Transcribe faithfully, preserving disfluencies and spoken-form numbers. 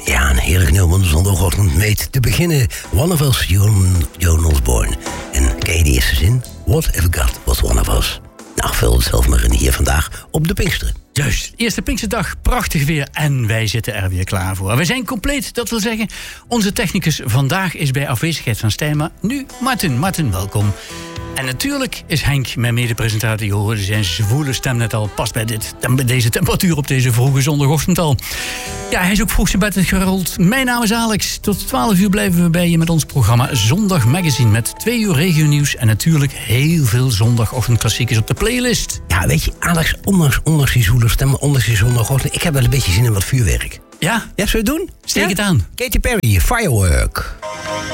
Ja, een heerlijk nummer zondagochtend mee te beginnen. One of Us, Joan Osborne. En ken je de eerste zin? What if God was one of us? Nou, vul het zelf maar in hier vandaag op de Pinksteren. Juist, eerste Pinksterdag, prachtig weer en wij zitten er weer klaar voor. We zijn compleet, dat wil zeggen, onze technicus vandaag is bij afwezigheid van Stijn, maar nu Martin. Martin, welkom. En natuurlijk is Henk, mijn medepresentator, je hoorde zijn zwoele stem net al, past bij, dit, bij deze temperatuur op deze vroege zondagochtend al. Ja, hij is ook vroeg zijn bed gerold. Mijn naam is Alex. Tot twaalf uur blijven we bij je met ons programma Zondag Magazine. Met twee uur regionieuws en natuurlijk heel veel zondagochtendklassiekers op de playlist. Ja, weet je, Alex, ondanks, ondanks die zwoele stem, ondanks die zondagochtend, ik heb wel een beetje zin in wat vuurwerk. Ja? Ja, zullen we het doen? Steek ja? het aan. Katy Perry, Firework.